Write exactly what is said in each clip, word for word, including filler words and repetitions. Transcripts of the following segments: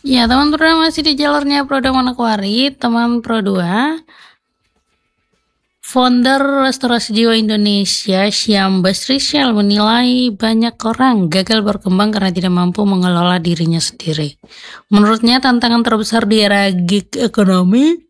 Ya, teman Pro masih di jalurnya Proda Manokwari, teman Pro dua. Founder Restorasi Jiwa Indonesia, Syam Basrisyal, menilai banyak orang gagal berkembang karena tidak mampu mengelola dirinya sendiri. Menurutnya, tantangan terbesar di era gig ekonomi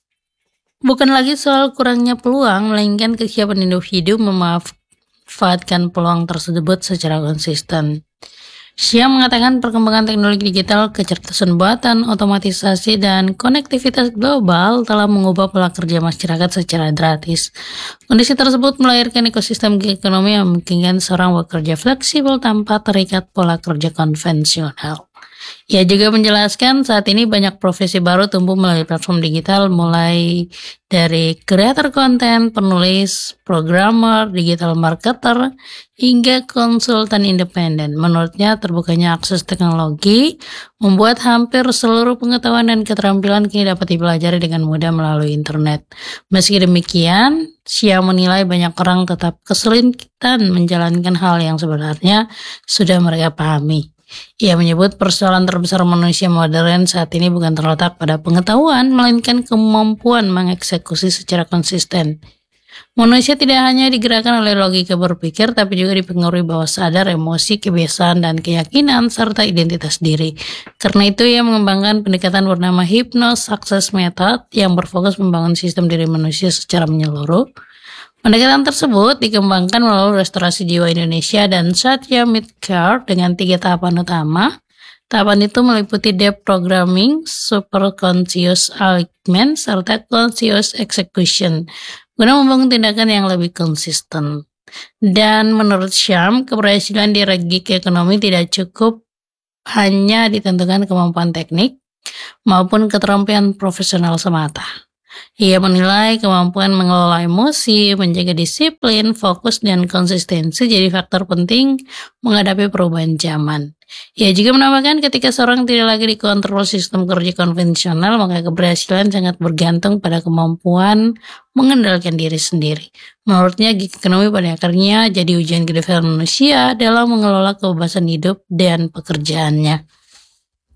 bukan lagi soal kurangnya peluang, melainkan kesiapan individu memanfaatkan peluang tersebut secara konsisten. Syam mengatakan perkembangan teknologi digital, kecerdasan buatan, otomatisasi, dan konektivitas global telah mengubah pola kerja masyarakat secara drastis. Kondisi tersebut melahirkan ekosistem ekonomi yang memungkinkan seorang bekerja fleksibel tanpa terikat pola kerja konvensional. Ia juga menjelaskan saat ini banyak profesi baru tumbuh melalui platform digital, mulai dari kreator konten, penulis, programmer, digital marketer, hingga konsultan independen. Menurutnya, terbukanya akses teknologi membuat hampir seluruh pengetahuan dan keterampilan kini dapat dipelajari dengan mudah melalui internet. Meski demikian, Syam menilai banyak orang tetap kesulitan menjalankan hal yang sebenarnya sudah mereka pahami. Ia menyebut persoalan terbesar manusia modern saat ini bukan terletak pada pengetahuan, melainkan kemampuan mengeksekusi secara konsisten. Manusia tidak hanya digerakkan oleh logika berpikir, tapi juga dipengaruhi bawah sadar, emosi, kebiasaan, dan keyakinan, serta identitas diri. Karena itu, ia mengembangkan pendekatan bernama Hypnos Success Method yang berfokus membangun sistem diri manusia secara menyeluruh. Pendekatan tersebut dikembangkan melalui Restorasi Jiwa Indonesia dan Satya Midcare dengan tiga tahapan utama. Tahapan itu meliputi Depth Programming, Super Conscious Alignment, serta Conscious Execution, guna membangun tindakan yang lebih konsisten. Dan menurut Syam, keberhasilan di era gig ekonomi tidak cukup hanya ditentukan kemampuan teknik maupun keterampilan profesional semata. Ia menilai kemampuan mengelola emosi, menjaga disiplin, fokus, dan konsistensi jadi faktor penting menghadapi perubahan zaman. Ia juga menambahkan ketika seorang tidak lagi dikontrol sistem kerja konvensional, maka keberhasilan sangat bergantung pada kemampuan mengendalikan diri sendiri. Menurutnya, gig ekonomi pada akhirnya jadi ujian kedewasan manusia dalam mengelola kebebasan hidup dan pekerjaannya.